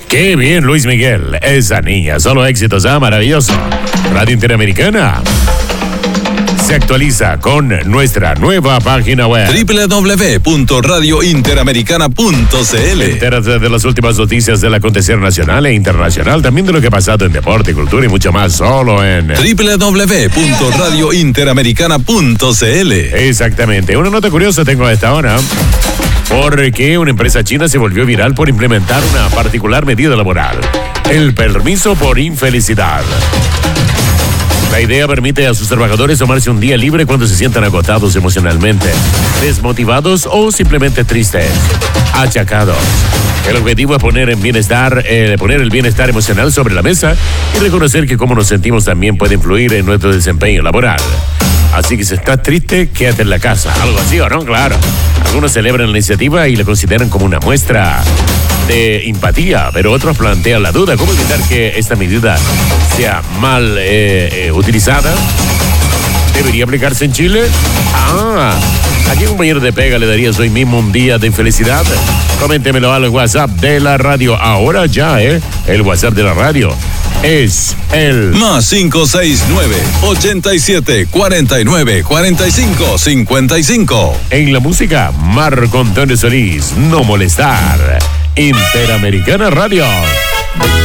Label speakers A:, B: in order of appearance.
A: Qué bien, Luis Miguel. Esa niña, solo éxitos, maravilloso. Radio Interamericana se actualiza con nuestra nueva página web
B: www.radiointeramericana.cl.
A: Entérate de las últimas noticias del acontecer nacional e internacional, también de lo que ha pasado en deporte, cultura y mucho más, solo en
B: www.radiointeramericana.cl.
A: Exactamente. Una nota curiosa tengo a esta hora, porque una empresa china se volvió viral por implementar una particular medida laboral: el permiso por infelicidad. La idea permite a sus trabajadores tomarse un día libre cuando se sientan agotados emocionalmente, desmotivados o simplemente tristes, achacados. El objetivo es poner el bienestar emocional sobre la mesa y reconocer que cómo nos sentimos también puede influir en nuestro desempeño laboral. Así que si estás triste, quédate en la casa. Algo así, ¿o no? Claro. Algunos celebran la iniciativa y la consideran como una muestra de empatía, pero otros plantean la duda: ¿cómo evitar que esta medida sea mal utilizada? ¿Debería aplicarse en Chile? ¿A qué compañero de pega le darías hoy mismo un día de felicidad? Coméntemelo al WhatsApp de la radio. Ahora ya, el WhatsApp de la radio es el
B: más 569-87-49-45-55.
A: En la música, Marco Antonio Solís, No Molestar. Interamericana Radio.